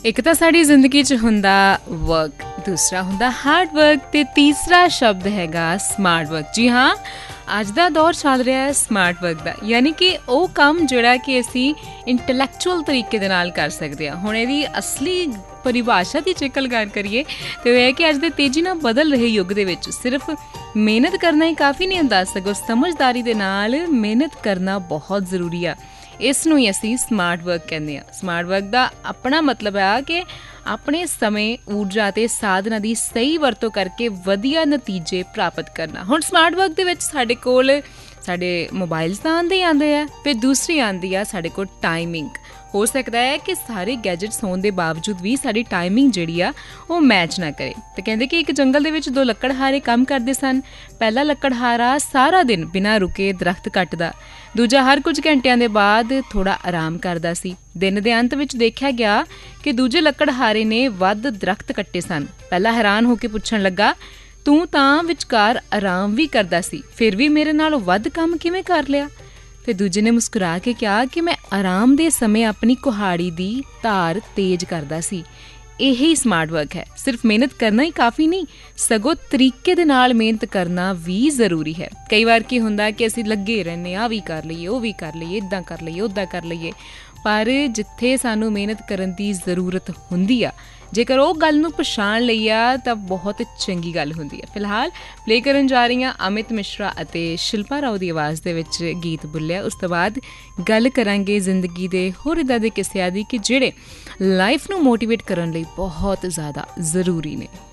ਇੱਕ ਤਾਂ ਸਾਡੀ ਜ਼ਿੰਦਗੀ 'ਚ ਹੁੰਦਾ ਵਰਕ, ਦੂਸਰਾ ਹੁੰਦਾ ਹਾਰਡ ਵਰਕ ਤੇ ਤੀਸਰਾ ਸ਼ਬਦ ਹੈਗਾ ਸਮਾਰਟ ਵਰਕ। ਜੀ ਹਾਂ, ਅੱਜ ਦਾ ਦੌਰ ਚੱਲ ਰਿਹਾ ਹੈ ਸਮਾਰਟ ਵਰਕ ਦਾ, ਯਾਨੀ ਕਿ ਉਹ ਕੰਮ ਜਿਹੜਾ ਕਿ ਅਸੀਂ ਇੰਟੈਲੈਕਚੁਅਲ ਤਰੀਕੇ ਦੇ ਨਾਲ ਕਰ ਸਕਦੇ ਹਾਂ। ਹੁਣ ਇਹਦੀ ਅਸਲੀ ਪਰਿਭਾਸ਼ਾ ਦੀ ਜੇਕਰ ਗੱਲ ਕਰੀਏ ਤੇ ਉਹ ਹੈ ਕਿ ਅੱਜ ਦੇ ਤੇਜ਼ੀ ਨਾਲ ਬਦਲ ਰਹੇ ਯੁੱਗ ਦੇ ਵਿੱਚ ਸਿਰਫ ਮਿਹਨਤ ਕਰਨਾ ਹੀ ਕਾਫੀ ਨਹੀਂ ਹੁੰਦਾ, ਸਗੋਂ ਸਮਝਦਾਰੀ ਦੇ ਨਾਲ ਮਿਹਨਤ ਕਰਨਾ ਬਹੁਤ ਜ਼ਰੂਰੀ ਆ। ਇਸ ਨੂੰ ਹੀ ਅਸੀਂ ਸਮਾਰਟ ਵਰਕ ਕਹਿੰਦੇ ਹਾਂ। ਸਮਾਰਟ ਵਰਕ ਦਾ ਆਪਣਾ ਮਤਲਬ ਆ ਕਿ ਆਪਣੇ ਸਮੇਂ, ਊਰਜਾ ਅਤੇ ਸਾਧਨਾਂ ਦੀ ਸਹੀ ਵਰਤੋਂ ਕਰਕੇ ਵਧੀਆ ਨਤੀਜੇ ਪ੍ਰਾਪਤ ਕਰਨਾ। ਹੁਣ ਸਮਾਰਟ ਵਰਕ ਦੇ ਵਿੱਚ ਸਾਡੇ ਕੋਲ ਸਾਡੇ ਮੋਬਾਈਲਸ ਤਾਂ ਆਉਂਦੇ ਆ, ਫਿਰ ਦੂਸਰੀ ਆਉਂਦੀ ਆ ਸਾਡੇ ਕੋਲ ਟਾਈਮਿੰਗ। ਹੋ ਸਕਦਾ ਹੈ ਕਿ ਸਾਰੇ ਗੈਜਟਸ ਹੋਣ ਦੇ ਬਾਵਜੂਦ ਵੀ ਸਾਡੀ ਟਾਈਮਿੰਗ ਜਿਹੜੀ ਆ ਉਹ ਮੈਚ ਨਾ ਕਰੇ। ਤੇ ਕਹਿੰਦੇ ਕਿ ਇੱਕ ਜੰਗਲ ਦੇ ਵਿੱਚ ਦੋ ਲੱਕੜਹਾਰੇ ਕੰਮ ਕਰਦੇ ਸਨ। ਪਹਿਲਾ ਲੱਕੜਹਾਰਾ ਸਾਰਾ ਦਿਨ ਬਿਨਾਂ ਰੁਕੇ ਦਰਖਤ ਕੱਟਦਾ, ਦੂਜਾ ਹਰ ਕੁਝ ਘੰਟਿਆਂ ਦੇ ਬਾਅਦ ਥੋੜ੍ਹਾ ਆਰਾਮ ਕਰਦਾ ਸੀ। ਦਿਨ ਦੇ ਅੰਤ ਵਿੱਚ ਦੇਖਿਆ ਗਿਆ ਕਿ ਦੂਜੇ ਲੱਕੜਹਾਰੇ ਨੇ ਵੱਧ ਦਰਖਤ ਕੱਟੇ ਸਨ। ਪਹਿਲਾ ਹੈਰਾਨ ਹੋ ਕੇ ਪੁੱਛਣ ਲੱਗਾ, ਤੂੰ ਤਾਂ ਵਿਚਕਾਰ ਆਰਾਮ ਵੀ ਕਰਦਾ ਸੀ, ਫਿਰ ਵੀ ਮੇਰੇ ਨਾਲੋਂ ਵੱਧ ਕੰਮ ਕਿਵੇਂ ਕਰ ਲਿਆ? ਫਿਰ ਦੂਜੇ ਨੇ ਮੁਸਕਰਾ ਕੇ ਕਿਹਾ ਕਿ ਮੈਂ ਆਰਾਮ ਦੇ ਸਮੇਂ ਆਪਣੀ ਕੁਹਾੜੀ ਦੀ ਧਾਰ ਤੇਜ਼ ਕਰਦਾ ਸੀ। ਇਹੀ ਸਮਾਰਟ ਵਰਕ ਹੈ। ਸਿਰਫ ਮਿਹਨਤ ਕਰਨਾ ਹੀ ਕਾਫੀ ਨਹੀਂ, ਸਗੋਂ ਤਰੀਕੇ ਦੇ ਨਾਲ ਮਿਹਨਤ ਕਰਨਾ ਵੀ ਜ਼ਰੂਰੀ ਹੈ। ਕਈ ਵਾਰ ਕੀ ਹੁੰਦਾ ਕਿ ਅਸੀਂ ਲੱਗੇ ਰਹਿੰਦੇ, ਆਹ ਵੀ ਕਰ ਲਈਏ, ਉਹ ਵੀ ਕਰ ਲਈਏ, ਇੱਦਾਂ ਕਰ ਲਈਏ, ਉੱਦਾਂ ਕਰ ਲਈਏ, ਪਰ ਜਿੱਥੇ ਸਾਨੂੰ ਮਿਹਨਤ ਕਰਨ ਦੀ ਜ਼ਰੂਰਤ ਹੁੰਦੀ ਆ, ਜੇਕਰ ਉਹ ਗੱਲ ਨੂੰ ਪਛਾਣ ਲਈ ਆ ਤਾਂ ਬਹੁਤ ਚੰਗੀ ਗੱਲ ਹੁੰਦੀ ਹੈ। ਫਿਲਹਾਲ ਪਲੇ ਕਰਨ ਜਾ ਰਹੀ ਹਾਂ ਅਮਿਤ ਮਿਸ਼ਰਾ ਅਤੇ ਸ਼ਿਲਪਾ ਰਾਓ ਦੀ ਆਵਾਜ਼ ਦੇ ਵਿੱਚ ਗੀਤ ਬੁੱਲਿਆ। ਉਸ ਤੋਂ ਬਾਅਦ ਗੱਲ ਕਰਾਂਗੇ ਜ਼ਿੰਦਗੀ ਦੇ ਹੋਰ ਇੱਦਾਂ ਦੇ ਕਿੱਸਿਆਂ ਦੀ ਕਿ ਜਿਹੜੇ ਲਾਈਫ ਨੂੰ ਮੋਟੀਵੇਟ ਕਰਨ ਲਈ ਬਹੁਤ ਜ਼ਿਆਦਾ ਜ਼ਰੂਰੀ ਨੇ।